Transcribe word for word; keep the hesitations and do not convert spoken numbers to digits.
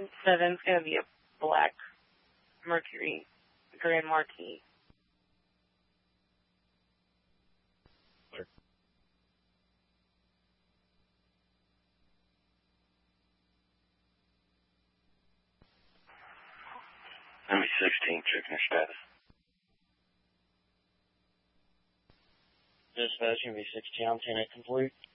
seven's going to be a black Mercury Grand Marquis. M B sixteen, checking your status. Dispatch, M B sixteen, I'm ten eight complete.